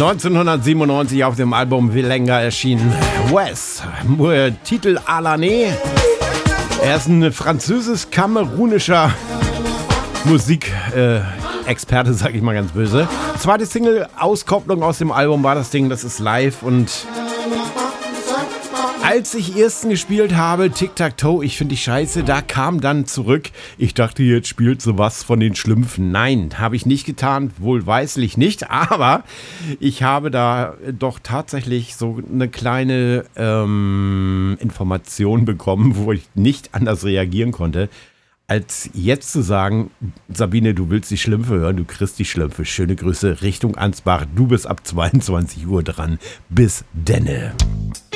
1997 auf dem Album Vilenga erschienen. Wes, Titel Alané. Er ist ein französisch-kamerunischer Musikexperte, sag ich mal ganz böse. Zweite Single-Auskopplung aus dem Album war das Ding, das ist live. Und als ich ersten gespielt habe, Tic-Tac-Toe, ich finde die scheiße, da kam dann zurück, ich dachte, jetzt spielt sowas von den Schlümpfen. Nein, habe ich nicht getan, wohlweislich nicht, aber ich habe da doch tatsächlich so eine kleine Information bekommen, wo ich nicht anders reagieren konnte, als jetzt zu sagen, Sabine, du willst die Schlümpfe hören, du kriegst die Schlümpfe. Schöne Grüße Richtung Ansbach, du bist ab 22 Uhr dran. Bis denne.